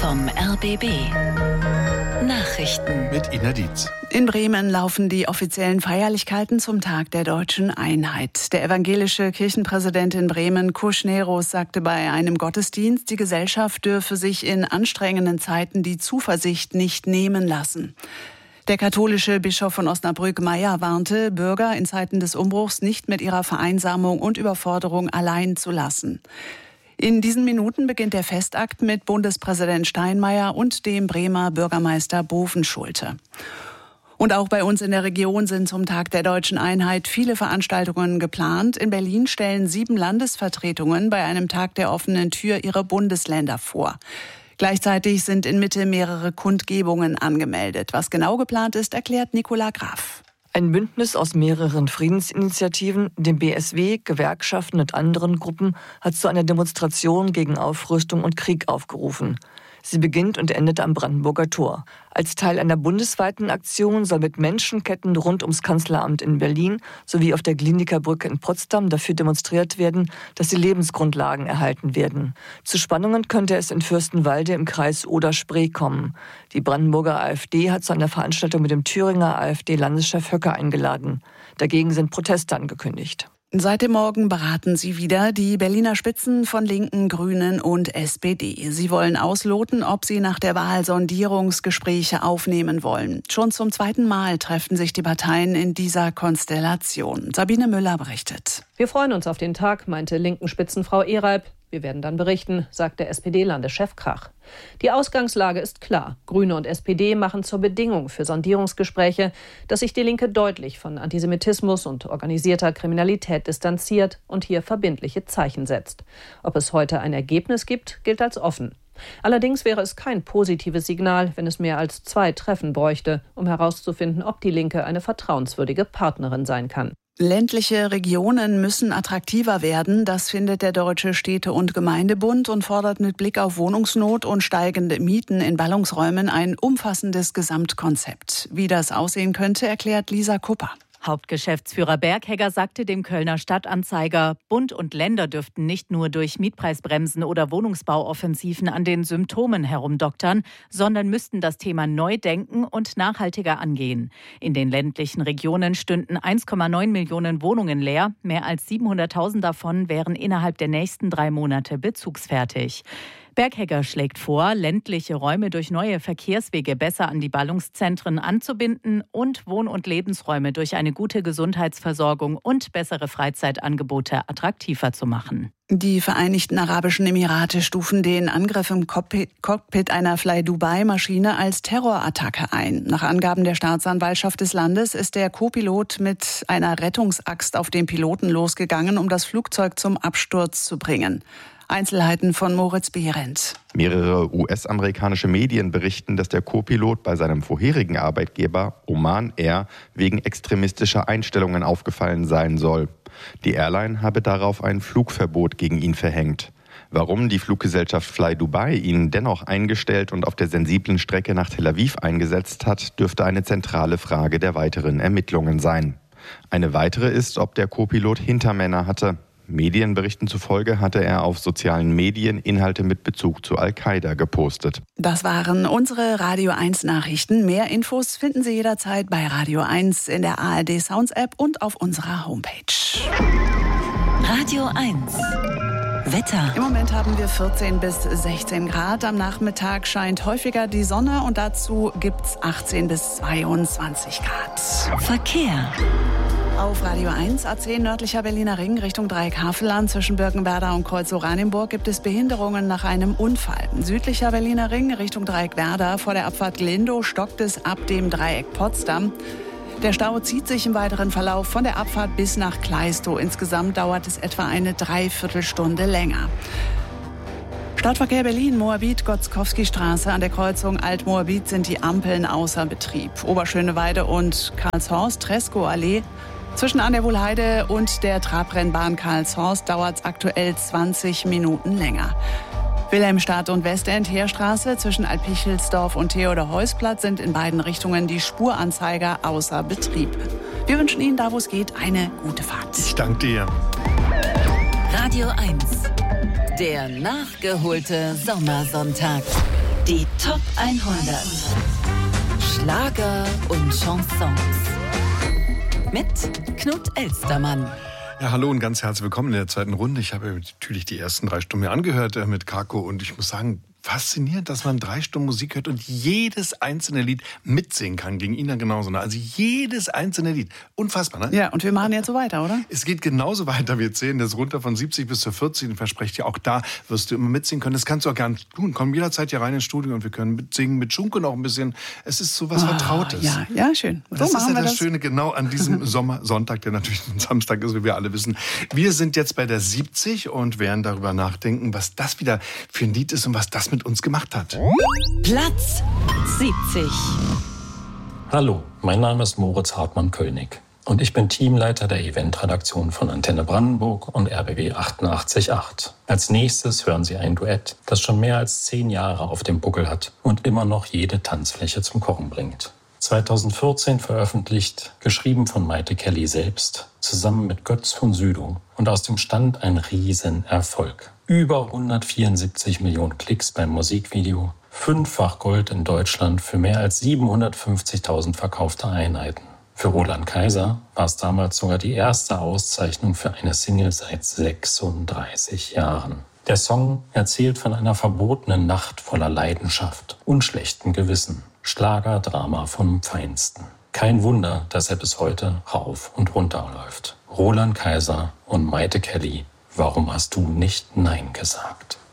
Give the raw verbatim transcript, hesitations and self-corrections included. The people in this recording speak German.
vom R B B. Nachrichten mit Ina Dietz. In Bremen laufen die offiziellen Feierlichkeiten zum Tag der deutschen Einheit. Der evangelische Kirchenpräsident in Bremen, Kusneros, sagte bei einem Gottesdienst, die Gesellschaft dürfe sich in anstrengenden Zeiten die Zuversicht nicht nehmen lassen. Der katholische Bischof von Osnabrück, Meyer, warnte, Bürger in Zeiten des Umbruchs nicht mit ihrer Vereinsamung und Überforderung allein zu lassen. In diesen Minuten beginnt der Festakt mit Bundespräsident Steinmeier und dem Bremer Bürgermeister Bovenschulte. Und auch bei uns in der Region sind zum Tag der deutschen Einheit viele Veranstaltungen geplant. In Berlin stellen sieben Landesvertretungen bei einem Tag der offenen Tür ihre Bundesländer vor. Gleichzeitig sind in Mitte mehrere Kundgebungen angemeldet. Was genau geplant ist, erklärt Nicola Graf. Ein Bündnis aus mehreren Friedensinitiativen, dem B S W, Gewerkschaften und anderen Gruppen hat zu einer Demonstration gegen Aufrüstung und Krieg aufgerufen. Sie beginnt und endet am Brandenburger Tor. Als Teil einer bundesweiten Aktion soll mit Menschenketten rund ums Kanzleramt in Berlin sowie auf der Glienicke Brücke in Potsdam dafür demonstriert werden, dass die Lebensgrundlagen erhalten werden. Zu Spannungen könnte es in Fürstenwalde im Kreis Oder-Spree kommen. Die Brandenburger AfD hat zu einer Veranstaltung mit dem Thüringer AfD-Landeschef Höcke eingeladen. Dagegen sind Proteste angekündigt. Seit dem Morgen beraten sie wieder die Berliner Spitzen von Linken, Grünen und S P D. Sie wollen ausloten, ob sie nach der Wahl Sondierungsgespräche aufnehmen wollen. Schon zum zweiten Mal treffen sich die Parteien in dieser Konstellation. Sabine Müller berichtet. Wir freuen uns auf den Tag, meinte linken Spitzenfrau Ehreib. Wir werden dann berichten, sagt der S P D-Landeschef Krach. Die Ausgangslage ist klar. Grüne und S P D machen zur Bedingung für Sondierungsgespräche, dass sich die Linke deutlich von Antisemitismus und organisierter Kriminalität distanziert und hier verbindliche Zeichen setzt. Ob es heute ein Ergebnis gibt, gilt als offen. Allerdings wäre es kein positives Signal, wenn es mehr als zwei Treffen bräuchte, um herauszufinden, ob die Linke eine vertrauenswürdige Partnerin sein kann. Ländliche Regionen müssen attraktiver werden, das findet der Deutsche Städte- und Gemeindebund und fordert mit Blick auf Wohnungsnot und steigende Mieten in Ballungsräumen ein umfassendes Gesamtkonzept. Wie das aussehen könnte, erklärt Lisa Kupper. Hauptgeschäftsführer Berghegger sagte dem Kölner Stadtanzeiger, Bund und Länder dürften nicht nur durch Mietpreisbremsen oder Wohnungsbauoffensiven an den Symptomen herumdoktern, sondern müssten das Thema neu denken und nachhaltiger angehen. In den ländlichen Regionen stünden eins Komma neun Millionen Wohnungen leer. Mehr als siebenhunderttausend davon wären innerhalb der nächsten drei Monate bezugsfertig. Berghegger schlägt vor, ländliche Räume durch neue Verkehrswege besser an die Ballungszentren anzubinden und Wohn- und Lebensräume durch eine gute Gesundheitsversorgung und bessere Freizeitangebote attraktiver zu machen. Die Vereinigten Arabischen Emirate stufen den Angriff im Cockpit einer Fly-Dubai-Maschine als Terrorattacke ein. Nach Angaben der Staatsanwaltschaft des Landes ist der Co-Pilot mit einer Rettungsaxt auf den Piloten losgegangen, um das Flugzeug zum Absturz zu bringen. Einzelheiten von Moritz Behrendt. Mehrere U S-amerikanische Medien berichten, dass der Co-Pilot bei seinem vorherigen Arbeitgeber Oman Air wegen extremistischer Einstellungen aufgefallen sein soll. Die Airline habe darauf ein Flugverbot gegen ihn verhängt. Warum die Fluggesellschaft Fly Dubai ihn dennoch eingestellt und auf der sensiblen Strecke nach Tel Aviv eingesetzt hat, dürfte eine zentrale Frage der weiteren Ermittlungen sein. Eine weitere ist, ob der Co-Pilot Hintermänner hatte. Medienberichten zufolge hatte er auf sozialen Medien Inhalte mit Bezug zu Al-Qaida gepostet. Das waren unsere Radio eins Nachrichten. Mehr Infos finden Sie jederzeit bei Radio eins in der A R D Sounds App und auf unserer Homepage. Radio eins Wetter. Im Moment haben wir vierzehn bis sechzehn Grad. Am Nachmittag scheint häufiger die Sonne und dazu gibt's achtzehn bis zweiundzwanzig Grad. Verkehr. Auf Radio eins, A zehn nördlicher Berliner Ring Richtung Dreieck-Havelland zwischen Birkenwerder und Kreuz-Oranienburg gibt es Behinderungen nach einem Unfall. Südlicher Berliner Ring Richtung Dreieck-Werder vor der Abfahrt Glindow stockt es ab dem Dreieck Potsdam. Der Stau zieht sich im weiteren Verlauf von der Abfahrt bis nach Kleistow. Insgesamt dauert es etwa eine Dreiviertelstunde länger. Stadtverkehr Berlin, Moabit-Gotzkowski-Straße. An der Kreuzung Alt-Moabit sind die Ampeln außer Betrieb. Oberschöneweide und Karlshorst, Treskow-Allee. Zwischen an der Wohlheide und der Trabrennbahn Karlshorst dauert es aktuell zwanzig Minuten länger. Wilhelmstadt und Westend, Heerstraße zwischen Altpichelsdorf und Theodor-Heuss-Platz sind in beiden Richtungen die Spuranzeiger außer Betrieb. Wir wünschen Ihnen, da wo es geht, eine gute Fahrt. Ich danke dir. Radio eins, der nachgeholte Sommersonntag. Die Top hundert. Schlager und Chansons. Mit Knut Elstermann. Ja, hallo und ganz herzlich willkommen in der zweiten Runde. Ich habe natürlich die ersten drei Stunden mir angehört äh, mit Kako und ich muss sagen, faszinierend, dass man drei Stunden Musik hört und jedes einzelne Lied mitsingen kann. Gegen Ina genauso. Ne? Also jedes einzelne Lied. Unfassbar, ne? Ja, und wir machen jetzt so weiter, oder? Es geht genauso weiter. Wir zählen das runter von siebzig bis zu vierzig. Und verspreche dir, auch da wirst du immer mitsingen können. Das kannst du auch gerne tun. Komm jederzeit hier rein ins Studio und wir können mitsingen, mit Schunke noch ein bisschen. Es ist so was oh, Vertrautes. Ja, ja, schön. So das ist ja das, das Schöne genau an diesem Sommersonntag, der natürlich ein Samstag ist, wie wir alle wissen. Wir sind jetzt bei der siebzig und werden darüber nachdenken, was das wieder für ein Lied ist und was das mit uns gemacht hat. Platz siebzig. Hallo, mein Name ist Moritz Hartmann-König und ich bin Teamleiter der Eventredaktion von Antenne Brandenburg und R B B achtundachtzig Komma acht. Als nächstes hören Sie ein Duett, das schon mehr als zehn Jahre auf dem Buckel hat und immer noch jede Tanzfläche zum Kochen bringt. zweitausendvierzehn veröffentlicht, geschrieben von Maite Kelly selbst, zusammen mit Götz von Südow und aus dem Stand ein Riesenerfolg. Über hundertvierundsiebzig Millionen Klicks beim Musikvideo, fünffach Gold in Deutschland für mehr als siebenhundertfünfzigtausend verkaufte Einheiten. Für Roland Kaiser war es damals sogar die erste Auszeichnung für eine Single seit sechsunddreißig Jahren. Der Song erzählt von einer verbotenen Nacht voller Leidenschaft und schlechtem Gewissen. Schlagerdrama vom Feinsten. Kein Wunder, dass er bis heute rauf und runter läuft. Roland Kaiser und Maite Kelly, warum hast du nicht Nein gesagt?